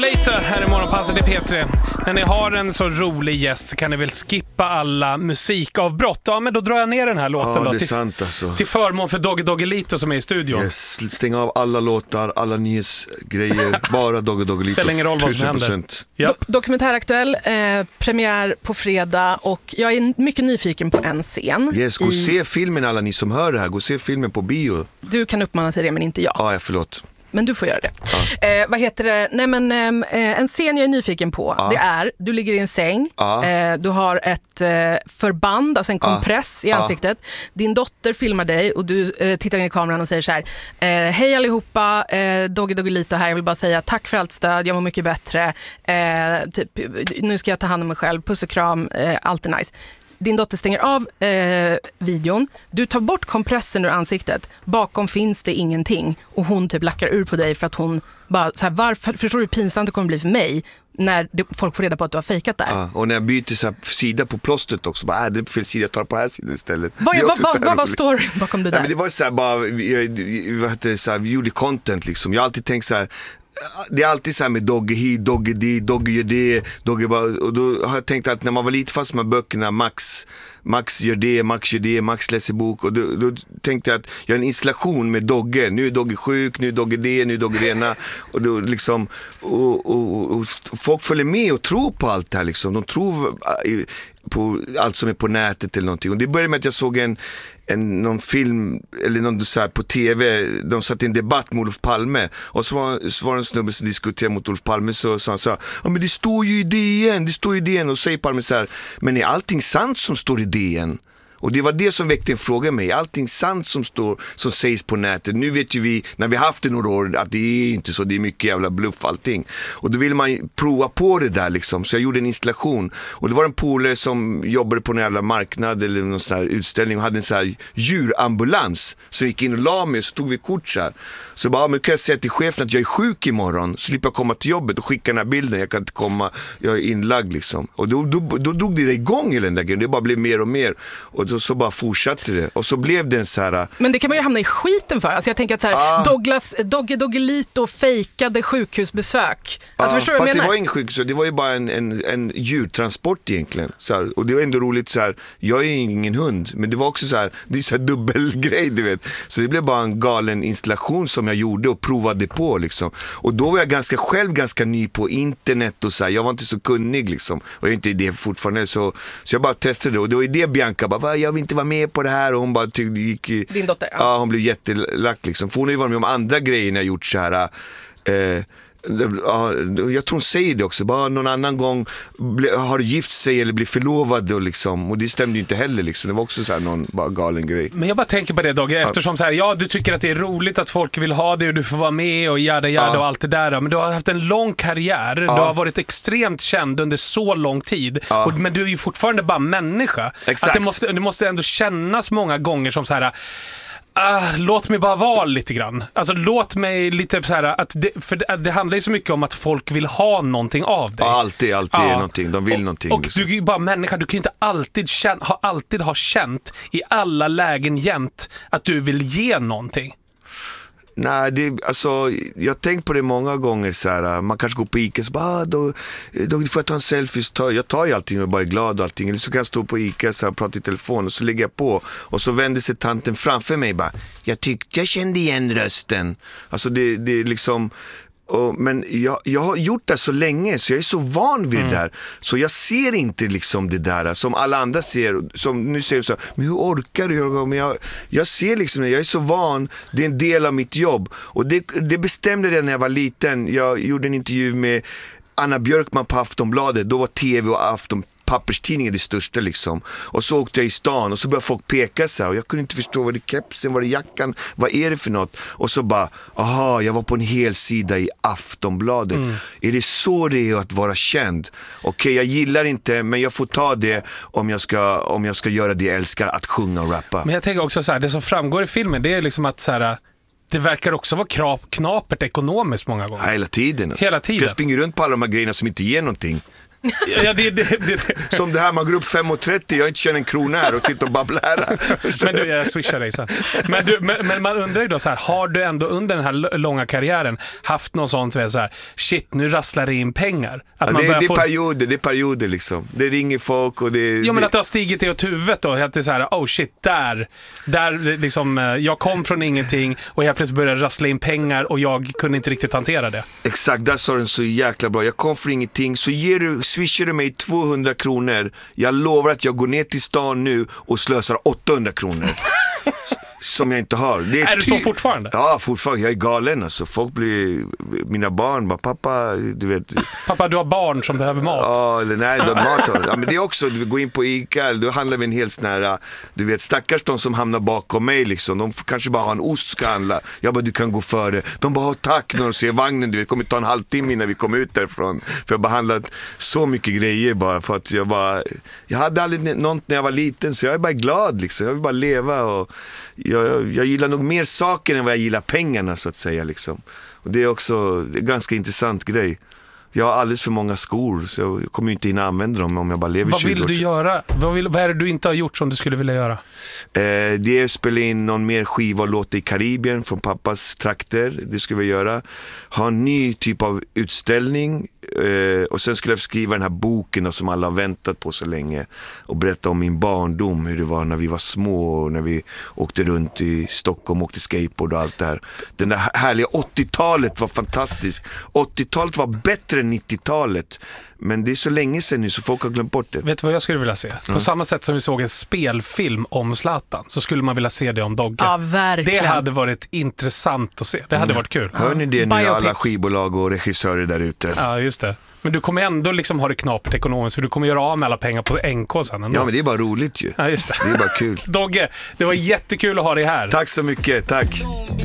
Later här i Morgonpasset i P3. När ni har en så rolig gäst så kan ni väl skippa alla musikavbrott. Ja, men då drar jag ner den här låten Ja, då, det är sant alltså. till förmån för Doggelito som är i studion. Yes, stäng av alla låtar, alla nyhetsgrejer, bara Doggelito. Spelar ingen roll vad som händer. Ja. Dokumentäraktuell, premiär på fredag och jag är mycket nyfiken på en scen. Yes, gå se filmen alla ni som hör det här, gå se filmen på bio. Du kan uppmana till det men inte jag. Ja, förlåt. Men du får göra det. Vad heter det? Nej, men, en scen jag är nyfiken på, det är, du ligger i en säng, du har ett förband, alltså en kompress i ansiktet. Din dotter filmar dig och du tittar in i kameran och säger så här: hej allihopa, Doggelito här, jag vill bara säga tack för allt stöd, jag mår mycket bättre. Typ, nu ska jag ta hand om mig själv, puss och kram, allt är nice. Din dotter stänger av videon. Du tar bort kompressen ur ansiktet. Bakom finns det ingenting. Och hon typ lackar ur på dig för att hon bara så här, varför, förstår du hur pinsamt det kommer bli för mig när folk får reda på att du har fejkat där. Ja, och när jag byter så här sida på plåstret också, bara, det är fel sida, jag tar på här sidan istället. Vad står bakom det där? Nej, men det var så här, bara, vad heter det, så här, vi gjorde content liksom. Jag har alltid tänkt så här, det är alltid så här med Dogge hit, Dogge dit, Dogge gör det, Dogge bara, och då har jag tänkt att när man var lite fast med böckerna, Max gör det, Max läser bok, och då tänkte jag att jag har en installation med Dogge. Nu är Dogge sjuk, nu är Dogge det, nu är Dogge rena, och då liksom och folk följer med och tror på allt det här liksom. De tror på allt som är på nätet eller någonting. Och det började med att jag såg någon film eller någon så här på tv, de satt i en debatt med Olof Palme, och så var det en snubbe som diskuterade mot Olof Palme, så sa han så här: ja men det står ju i DN, och säger Palme så här: men är allting sant som står i DN? Och det var det som väckte en fråga mig. Allting sant som sägs på nätet. Nu vet ju vi, när vi haft det några år, att det är inte så, det är mycket jävla bluff allting. Och då vill man prova på det där liksom. Så jag gjorde en installation. Och det var en polare som jobbade på en jävla marknad eller någon sån här utställning och hade en sån här djurambulans. Så gick in och la mig och så tog vi kort så här. Så bara, men kan jag säga till chefen att jag är sjuk imorgon, så slipper jag komma till jobbet och skicka den här bilden. Jag kan inte komma, jag är inlagd liksom. Och då drog det igång i den där grejen. Det bara blev mer och mer. Och så bara fortsatte det. Och så blev det en så här... Men det kan man ju hamna i skiten för. Alltså jag tänker att så här, Doggelito fejkade sjukhusbesök. Alltså förstår du vad jag menar? Det var ingen sjukhus, det var ju bara en djurtransport egentligen. Så här, och det var ändå roligt så här, jag är ingen hund, men det var också så här, det är så här dubbelgrej, du vet. Så det blev bara en galen installation som jag gjorde och provade på liksom. Och då var jag ganska ny på internet och så här, jag var inte så kunnig liksom. Och jag är inte det fortfarande, så jag bara testade det. Och det var ju det Bianca bara, jag vill inte vara med på det här, och hon bara gick... Din dotter? Ja, hon blev jättelack liksom. För hon har ju varit med om andra grejer när jag gjort så här... jag tror hon säger det också, bara någon annan gång har gift sig eller blir förlovad och liksom, och det stämde ju inte heller liksom. Det var också så här någon bara galen grej. Men jag bara tänker på det, Dogge, eftersom så här, ja, du tycker att det är roligt att folk vill ha det och du får vara med och jada och allt det där, men du har haft en lång karriär, du har varit extremt känd under så lång tid, men du är ju fortfarande bara människa. Exakt. Att det måste ändå kännas många gånger som så här: låt mig bara vara lite grann. Alltså låt mig lite så här, för det handlar ju så mycket om att folk vill ha någonting av dig. Ja, alltid är någonting, de vill någonting. Och liksom. du är ju bara människa, du kan ju inte alltid ha känt i alla lägen jämt att du vill ge någonting. Nej, alltså, jag har tänkt på det många gånger så här, man kanske går på Ica så bara, då får jag ta en selfie, jag tar ju allting och bara är glad och allting, eller så kan jag stå på Ica så här, och prata i telefon, och så lägger jag på, och så vänder sig tanten framför mig bara, jag tyckte jag kände igen rösten. Alltså det är liksom... men jag har gjort det så länge, så jag är så van vid det där, så jag ser inte liksom det där som alla andra ser, som nu ser så, men hur orkar du? Men jag ser liksom det, jag är så van, det är en del av mitt jobb, och det bestämde det när jag var liten. Jag gjorde en intervju med Anna Björkman på Aftonbladet, då var TV och papperstidningen det största liksom. Och så åkte jag i stan och så började folk peka så här, och jag kunde inte förstå, vad det kepsen, vad det jackan, vad är det för något? Och så bara, jag var på en hel sida i Aftonbladet. Är det så det är att vara känd? Okej, jag gillar inte, men jag får ta det om jag ska göra det jag älskar, att sjunga och rappa. Men jag tänker också så här, det som framgår i filmen, det är liksom att så här, det verkar också vara knapert ekonomiskt många gånger. Hela tiden. Alltså. Hela tiden. För jag springer runt på alla de här grejerna som inte ger någonting. Ja, det. Som det här, man går upp 5:30, jag har inte tjänat en krona här och sitter och babblar här. Men du, jag swishar dig sen. Men man undrar ju då så här, har du ändå under den här långa karriären haft någon sånt så här, shit, nu rasslar det in pengar? Att man det är perioder liksom. Det ringer folk och det... Jo, men att det har stigit i åt huvudet då, att det är så här, oh shit, där liksom, jag kom från ingenting och jag plötsligt började rassla in pengar och jag kunde inte riktigt hantera det. Exakt, där sa den så jäkla bra. Jag kom från ingenting, så swishar du mig 200 kronor. Jag lovar att jag går ner till stan nu och slösar 800 kronor. Som jag inte har. Är du så fortfarande? Ja, fortfarande. Jag är galen alltså. Folk blir, mina barn bara, pappa, du vet. Pappa, du har barn som behöver mat. Ja, eller nej, de har mat. Ja, men det är också, du går in på Ica, då handlar vi en helt sån här, du vet, stackars de som hamnar bakom mig liksom. De kanske bara har en ost ska handla. Jag bara, du kan gå före. De bara, tack, när de ser vagnen, du vet, kommer ta en halvtimme innan vi kommer ut därifrån. För jag har behandlat så mycket grejer bara för att jag hade aldrig något när jag var liten, så jag är bara glad liksom. Jag vill bara leva och jag gillar nog mer saker än vad jag gillar pengarna så att säga liksom. Och det är också en ganska intressant grej. Jag har alldeles för många skor så jag kommer inte hinna använda dem om jag bara lever 20 år. Vad vill du göra? Vad är det du inte har gjort som du skulle vilja göra? Det är att spela in någon mer skiva och låta i Karibien från pappas trakter. Det skulle vi göra. Ha en ny typ av utställning. Och sen skulle jag skriva den här boken som alla har väntat på så länge och berätta om min barndom, hur det var när vi var små och när vi åkte runt i Stockholm, åkte skateboard och allt det här. Den där härliga 80-talet var fantastiskt. 80-talet var bättre än 90-talet, men det är så länge sedan nu så folk har glömt bort det. Vet du vad jag skulle vilja se? På samma sätt som vi såg en spelfilm om Zlatan så skulle man vilja se det om Dogge. Ja, verkligen. Det hade varit intressant att se. Det hade varit kul. Hör ni det nu, alla skivbolag och regissörer där ute? Ja, just det. Men du kommer ändå liksom ha det knapert ekonomiskt för du kommer göra av med alla pengar på NK sen ändå. Ja, men det är bara roligt ju. Ja, just det. Det är bara kul. Dogge, det var jättekul att ha dig här. Tack så mycket, tack.